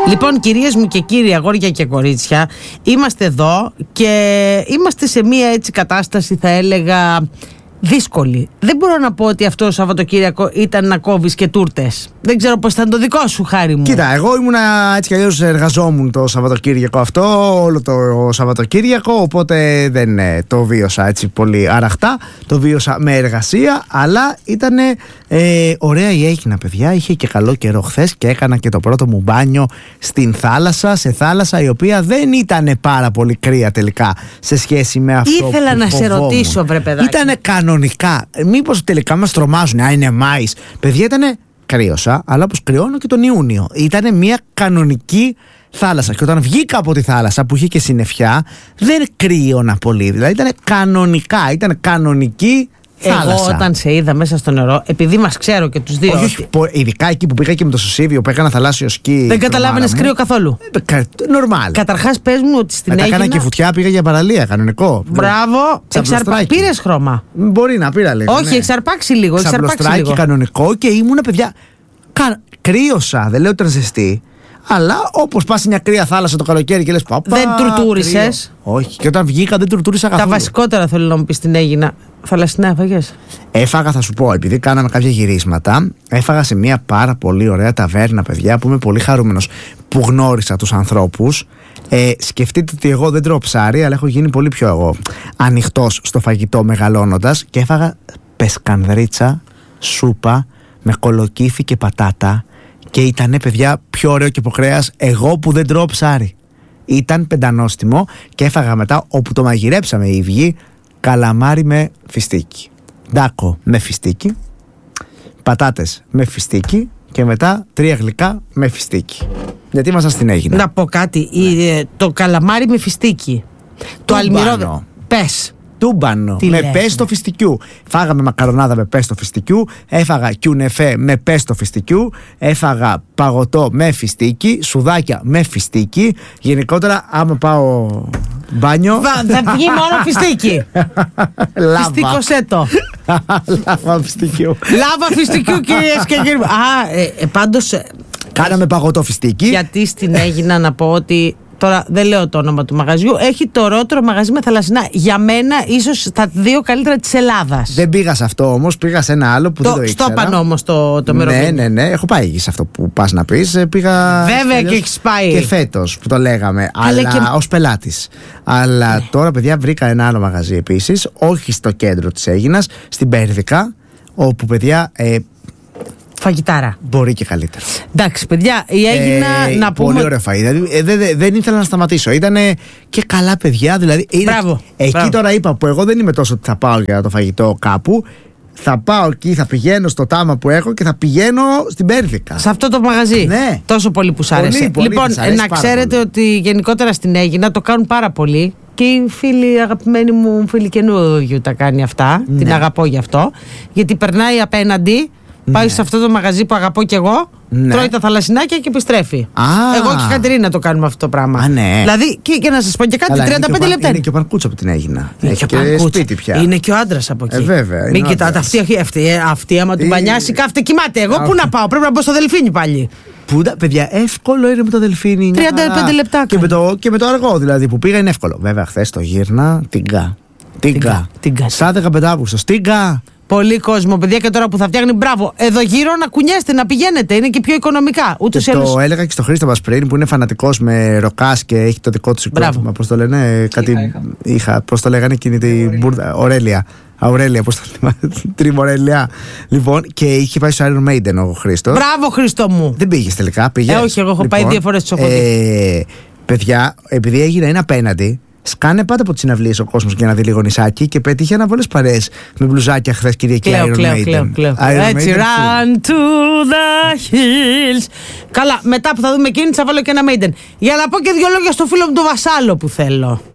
Λοιπόν, κυρίες μου και κύριοι, αγόρια και κορίτσια, είμαστε εδώ και είμαστε σε μία έτσι κατάσταση, θα έλεγα, δύσκολη. Δεν μπορώ να πω ότι αυτό το Σαββατοκύριακο ήταν να κόβεις και τούρτες. Δεν ξέρω πώς ήταν το δικό σου, Χάρη μου. Κοίτα, εγώ ήμουνα έτσι κι αλλιώς, εργαζόμουν το Σαββατοκύριακο αυτό, όλο το Σαββατοκύριακο, οπότε δεν το βίωσα έτσι πολύ αραχτά. Το βίωσα με εργασία, αλλά ήταν ωραία η Αίγινα, παιδιά. Είχε και καλό καιρό χθες και έκανα και το πρώτο μου μπάνιο στην θάλασσα, σε θάλασσα η οποία δεν ήταν πάρα πολύ κρύα τελικά σε σχέση με αυτό. Ήθελα να σε ρωτήσω, βρε παιδάκι. Ήτανε κανονικά. Μήπως τελικά μας τρομάζουν? Είναι Μάης. Παιδιά, ήτανε. Κρύωσα, αλλά όπως κρυώνω και τον Ιούνιο. Ήτανε μια κανονική θάλασσα. Και όταν βγήκα από τη θάλασσα που είχε και συννεφιά, δεν κρύωνα πολύ. Δηλαδή ήταν κανονικά, ήταν κανονική θάλασσα. Εγώ όταν σε είδα μέσα στο νερό, επειδή μας ξέρω και τους δύο. Όχι, ειδικά εκεί που πήγα και με το Σωσίβιο που έκανα θαλάσσιο σκι. Δεν καταλάβαινες κρύο καθόλου. Νορμάλ. Καταρχάς, πες μου ότι στην Αίγινα. Έκανα και φωτιά, πήγα για παραλία, κανονικό. Μπράβο. Πήρες χρώμα? Μπορεί να πήρα λίγο. Όχι, εξαρπάξει λίγο. Ξαπλωστράκι κανονικό και ήμουνα, παιδιά. Κρύωσα, δεν λέω ότι ήταν ζεστή. Αλλά όπως πας σε μια κρύα θάλασσα το καλοκαίρι και λες παπά. Δεν τουρτούρισες? Όχι, και όταν βγήκα δεν τουρτούρισα καθόλου. Τα βασικότερα θέλω να μου πεις την Αίγινα. Θαλασσινά έφαγες? Έφαγα, θα σου πω, επειδή κάναμε κάποια γυρίσματα. Έφαγα σε μια πάρα πολύ ωραία ταβέρνα, παιδιά, που είμαι πολύ χαρούμενος που γνώρισα τους ανθρώπους. Σκεφτείτε ότι εγώ δεν τρώω ψάρι, αλλά έχω γίνει πολύ πιο ανοιχτός στο φαγητό μεγαλώνοντας. Και έφαγα πεσκανδρίτσα, σούπα με κολοκύθι και πατάτα. Και ήτανε, παιδιά, πιο ωραίο και από κρέας, εγώ που δεν τρώω ψάρι. Ήταν πεντανόστιμο και έφαγα μετά, όπου το μαγειρέψαμε οι ίδιοι, καλαμάρι με φιστίκι, ντάκο με φιστίκι, πατάτες με φιστίκι και μετά 3 γλυκά με φιστίκι. Γιατί ήμασταν στην Αίγινα. Να πω κάτι, το καλαμάρι με φιστίκι, το αλμυρό, πες. Τούμπανο με πέστο φιστικιού. Φάγαμε μακαρονάδα με πέστο φιστικιού. Έφαγα κιουνεφέ με πέστο φιστικιού. Έφαγα παγωτό με φιστίκι. Σουδάκια με φιστίκι. Γενικότερα, άμα πάω μπάνιο. Θα βγει μόνο φιστίκι. Φιστίκωσέ το. Λάβα φιστικιού. Λάβα φιστικιού, κυρίες και κύριοι. Πάντως. Κάναμε παγωτό φιστίκι. Γιατί στην Αίγινα, να πω ότι. Τώρα δεν λέω το όνομα του μαγαζιού. Έχει το ωραιότερο μαγαζί με θαλασσινά. Για μένα, ίσως τα 2 καλύτερα της Ελλάδας. Δεν πήγα σε αυτό όμως. Πήγα σε ένα άλλο που δεν το ήξερα. Στο πάνω όμως το μεροκίνημα. Ναι. Έχω πάει σε αυτό που πας να πεις. Πήγα. Βέβαια και έχεις πάει. Και φέτος που το λέγαμε. Αλλά ως πελάτης. Αλλά τώρα, παιδιά, βρήκα ένα άλλο μαγαζί επίσης. Όχι στο κέντρο της Αίγινας. Στην Πέρδικα. Όπου, παιδιά. Φαγητάρα. Μπορεί και καλύτερα. Εντάξει, παιδιά, η Αίγινα να πούμε. Πολύ ωραία φαΐ. Δηλαδή, δεν ήθελα να σταματήσω. Ήτανε και καλά παιδιά. Δηλαδή, μπράβο. Εκεί τώρα είπα που εγώ δεν είμαι τόσο ότι θα πάω για το φαγητό κάπου. Θα πάω εκεί, θα πηγαίνω στο τάμα που έχω και θα πηγαίνω στην Πέρδικα. Σε αυτό το μαγαζί. Ναι. Τόσο πολύ που σ' άρεσε. Πολύ, λοιπόν, να ξέρετε ότι γενικότερα στην Αίγινα το κάνουν πάρα πολύ. Και η φίλη, αγαπημένη μου φίλη καινούριου τα κάνει αυτά. Ναι. Την αγαπώ γι' αυτό. Γιατί περνάει απέναντι. Πάει σε αυτό το μαγαζί που αγαπώ κι εγώ, τρώει τα θαλασσινάκια και επιστρέφει. Εγώ και η Κατερίνα το κάνουμε αυτό το πράγμα. Ναι. Δηλαδή, και να σας πω και κάτι, 35 λεπτά. Είναι και ο Πανκούτσο από την Αίγινα. Έχει και σπίτι πια. Είναι και ο άντρας από εκεί. Βέβαια. Μην κοιτάτε, αυτή άμα του μπανιάσει, κάθεται κοιμάται. Εγώ πού να πάω, πρέπει να μπω στο Δελφίνι πάλι. Παιδιά, εύκολο είναι με το Δελφίνι. 35 λεπτά. Και με το αργό δηλαδή που πήγα είναι εύκολο. Βέβαια, χθες το γύρνα, τίγκα. Σαν 15 Αύγουστο, τίγκα. Πολύ κόσμο, παιδιά, και τώρα που θα φτιάχνει, μπράβο. Εδώ γύρω να κουνιέστε, να πηγαίνετε. Είναι και πιο οικονομικά. Ούτως το έλεγα και στο Χρήστο μας πριν, που είναι φανατικός με ροκάς και έχει το δικό του συγκρότημα. Πώς το λένε, κάτι. Πώς το λέγανε εκείνη την μπουρδα. Αουρέλια, πώς το λένε. Τριμορέλια. Λοιπόν, και είχε πάει στο Iron Maiden ο Χρήστος. Μπράβο, Χρήστο μου. Δεν πήγες τελικά, πήγες? Όχι, εγώ έχω πάει 2 φορές στο χωριό. Παιδιά, επειδή έγινε ένα απέναντι. Σκάνε πάντα από τις συναυλίες ο κόσμος για να δει λίγο νησάκι και πέτυχε να πολλές παρέες με μπλουζάκια χθες Κυριακή Iron Maiden. Έτσι, run to the hills. Καλά, μετά που θα δούμε εκείνη θα βάλω και ένα Maiden. Για να πω και 2 λόγια στο φίλο μου τον Βασάλο που θέλω.